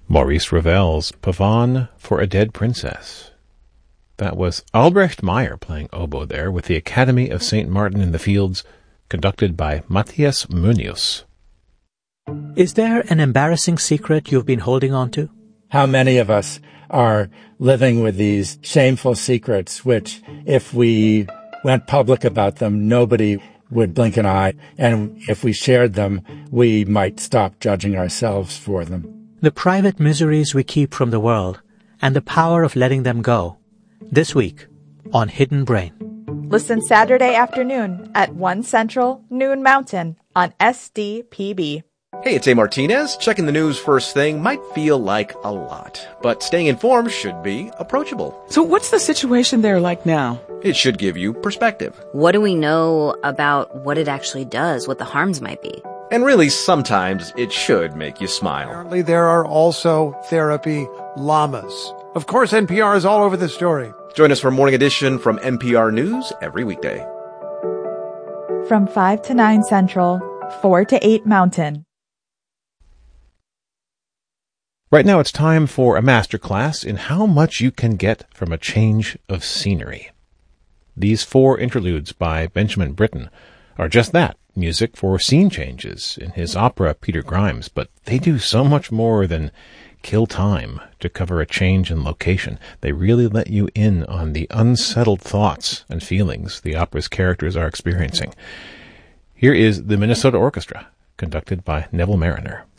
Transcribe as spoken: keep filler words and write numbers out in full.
Maurice Ravel's Pavane for a Dead Princess. That was Albrecht Meyer playing oboe there with the Academy of Saint Martin in the Fields, conducted by Matthias Munius. Is there an embarrassing secret you've been holding on to? How many of us are living with these shameful secrets, which, if we went public about them, nobody would blink an eye, and if we shared them, we might stop judging ourselves for them. The private miseries we keep from the world, and the power of letting them go. This week on Hidden Brain. Listen Saturday afternoon at one Central, noon Mountain on S D P B. Hey, it's A. Martinez. Checking the news first thing might feel like a lot, but staying informed should be approachable. So what's the situation there like now? It should give you perspective. What do we know about what it actually does, what the harms might be? And really, sometimes it should make you smile. Apparently, there are also therapy llamas. Of course, N P R is all over the story. Join us for Morning Edition from N P R News every weekday. From five to nine Central, four to eight Mountain. Right now it's time for a masterclass in how much you can get from a change of scenery. These four interludes by Benjamin Britten are just that, music for scene changes in his opera Peter Grimes, but they do so much more than kill time to cover a change in location. They really let you in on the unsettled thoughts and feelings the opera's characters are experiencing. Here is the Minnesota Orchestra, conducted by Neville Mariner.